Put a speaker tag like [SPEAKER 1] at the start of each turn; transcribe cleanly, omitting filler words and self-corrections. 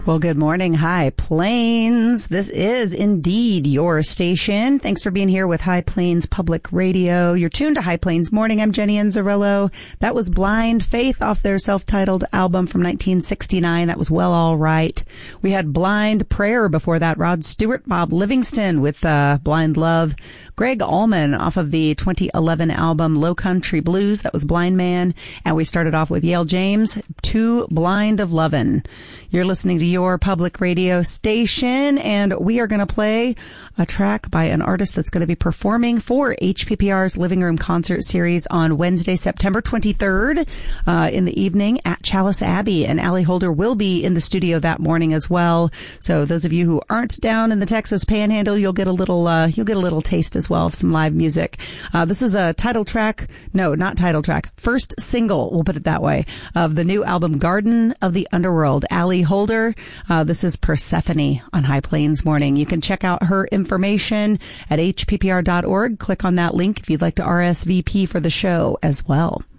[SPEAKER 1] Well, good morning, High Plains. This is indeed your station. Thanks for being here with High Plains Public Radio. You're tuned to High Plains Morning. I'm Jenny Anzarillo. That was Blind Faith off their self-titled album from 1969. That was Well All Right. We had Blind Prayer before that. Rod Stewart, Bob Livingston with Blind Love. Greg Allman off of the 2011 album Low Country Blues. That was Blind Man. And we started off with Yale James, Too Blind of Lovin'. You're listening to your public radio station, and we are going to play a track by an artist that's going to be performing for HPPR's Living Room Concert Series on Wednesday, September 23rd in the evening at Chalice Abbey, and Allie Holder will be in the studio that morning as well. So those of you who aren't down in the Texas Panhandle, you'll get a little taste as well of some live music. This is a first single, we'll put it that way, of the new album Garden of the Underworld. Allie Holder. This is Persephone on High Plains Morning. You can check out her information at hppr.org. Click on that link if you'd like to RSVP for the show as well.